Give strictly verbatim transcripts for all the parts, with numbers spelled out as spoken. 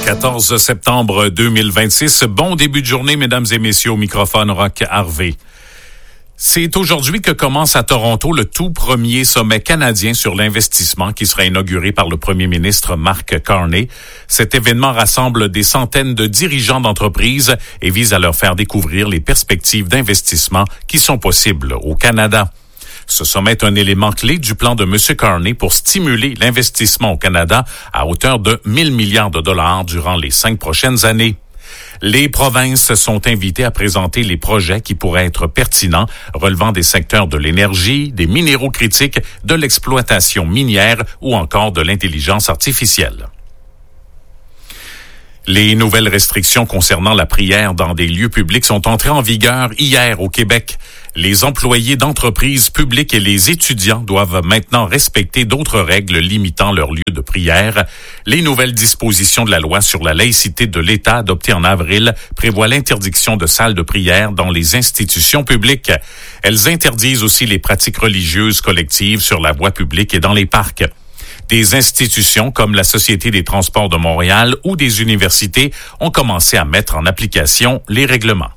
quatorze septembre deux mille vingt-six. Bon début de journée, mesdames et messieurs, au microphone Roch Harvey. C'est aujourd'hui que commence à Toronto le tout premier sommet canadien sur l'investissement qui sera inauguré par le premier ministre Mark Carney. Cet événement rassemble des centaines de dirigeants d'entreprises et vise à leur faire découvrir les perspectives d'investissement qui sont possibles au Canada. Ce sommet est un élément clé du plan de M. Carney pour stimuler l'investissement au Canada à hauteur de mille milliards de dollars durant les cinq prochaines années. Les provinces sont invitées à présenter les projets qui pourraient être pertinents, relevant des secteurs de l'énergie, des minéraux critiques, de l'exploitation minière ou encore de l'intelligence artificielle. Les nouvelles restrictions concernant la prière dans des lieux publics sont entrées en vigueur hier au Québec. Les employés d'entreprises publiques et les étudiants doivent maintenant respecter d'autres règles limitant leur lieu de prière. Les nouvelles dispositions de la loi sur la laïcité de l'État adoptées en avril prévoient l'interdiction de salles de prière dans les institutions publiques. Elles interdisent aussi les pratiques religieuses collectives sur la voie publique et dans les parcs. Des institutions comme la Société des transports de Montréal ou des universités ont commencé à mettre en application les règlements.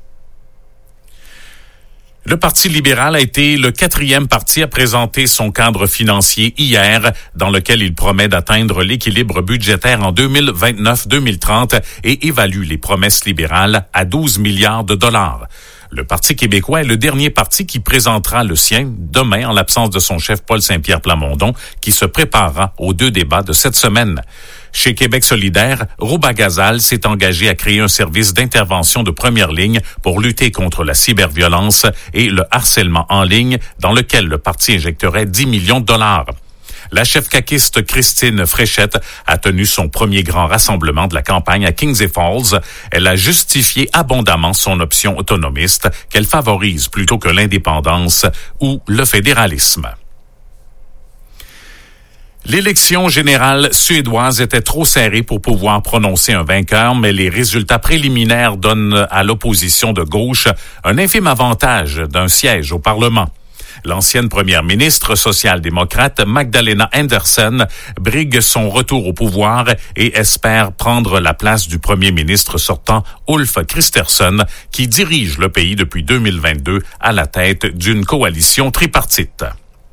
Le Parti libéral a été le quatrième parti à présenter son cadre financier hier, dans lequel il promet d'atteindre l'équilibre budgétaire en deux mille vingt-neuf deux mille trente et évalue les promesses libérales à douze milliards de dollars. Le Parti québécois est le dernier parti qui présentera le sien demain en l'absence de son chef Paul Saint-Pierre Plamondon, qui se préparera aux deux débats de cette semaine. Chez Québec solidaire, Rouba Gazal s'est engagé à créer un service d'intervention de première ligne pour lutter contre la cyberviolence et le harcèlement en ligne, dans lequel le parti injecterait dix millions de dollars. La chef caquiste Christine Fréchette a tenu son premier grand rassemblement de la campagne à Kings Falls. Elle a justifié abondamment son option autonomiste qu'elle favorise plutôt que l'indépendance ou le fédéralisme. L'élection générale suédoise était trop serrée pour pouvoir prononcer un vainqueur, mais les résultats préliminaires donnent à l'opposition de gauche un infime avantage d'un siège au Parlement. L'ancienne première ministre social-démocrate Magdalena Andersson brigue son retour au pouvoir et espère prendre la place du premier ministre sortant Ulf Kristersson, qui dirige le pays depuis deux mille vingt-deux à la tête d'une coalition tripartite.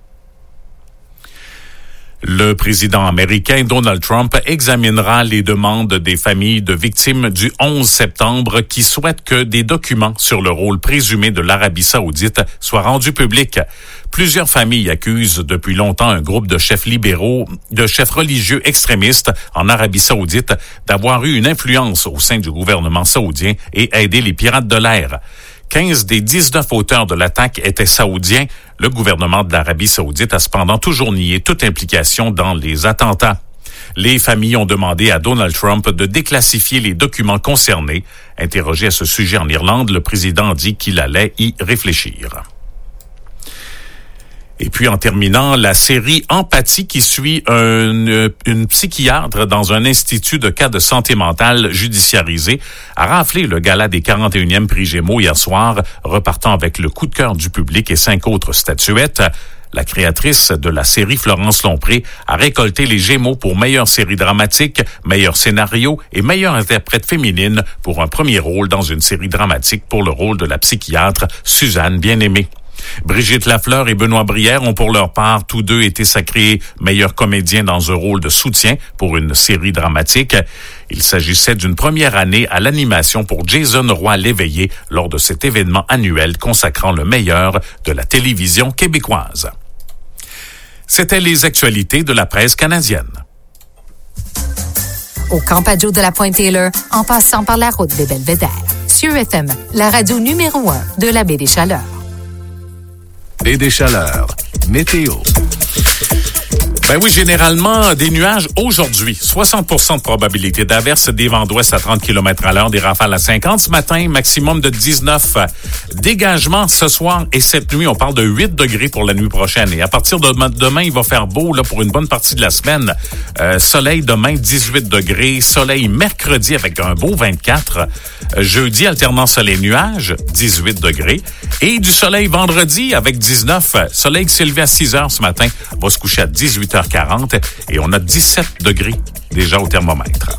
Le président américain Donald Trump examinera les demandes des familles de victimes du onze septembre qui souhaitent que des documents sur le rôle présumé de l'Arabie saoudite soient rendus publics. Plusieurs familles accusent depuis longtemps un groupe de chefs libéraux, de chefs religieux extrémistes en Arabie saoudite d'avoir eu une influence au sein du gouvernement saoudien et aidé les pirates de l'air. quinze des dix-neuf auteurs de l'attaque étaient saoudiens. Le gouvernement de l'Arabie saoudite a cependant toujours nié toute implication dans les attentats. Les familles ont demandé à Donald Trump de déclassifier les documents concernés. Interrogé à ce sujet en Irlande, le président dit qu'il allait y réfléchir. Et puis, en terminant, la série Empathie qui suit une, une psychiatre dans un institut de cas de santé mentale judiciarisé a raflé le gala des quarante et unième prix Gémeaux hier soir, repartant avec le coup de cœur du public et cinq autres statuettes. La créatrice de la série, Florence Lompré, a récolté les Gémeaux pour meilleure série dramatique, meilleur scénario et meilleure interprète féminine pour un premier rôle dans une série dramatique pour le rôle de la psychiatre Suzanne Bien-Aimée. Brigitte Lafleur et Benoît Brière ont pour leur part tous deux été sacrés meilleurs comédiens dans un rôle de soutien pour une série dramatique. Il s'agissait d'une première année à l'animation pour Jason Roy-Léveillé lors de cet événement annuel consacrant le meilleur de la télévision québécoise. C'étaient les actualités de la presse canadienne. Au Camp-Adjo de la Pointe-Taylor, en passant par la route des Belvédères. C I U F M, la radio numéro un de la baie des Chaleurs. Baie des Chaleurs, météo. Ben oui, généralement, des nuages aujourd'hui. soixante pour cent de probabilité d'averse, des vents d'ouest à trente kilomètres à l'heure, des rafales à cinquante ce matin, maximum de dix-neuf. Dégagement ce soir et cette nuit, on parle de huit degrés pour la nuit prochaine. Et à partir de demain, il va faire beau là pour une bonne partie de la semaine. Euh, soleil demain, dix-huit degrés. Soleil mercredi avec un beau vingt-quatre. Jeudi, alternant soleil-nuage, dix-huit degrés. Et du soleil vendredi avec dix-neuf. Soleil qui s'est levé à six heures ce matin, va se coucher à dix-huit heures quarante et on a dix-sept degrés déjà au thermomètre.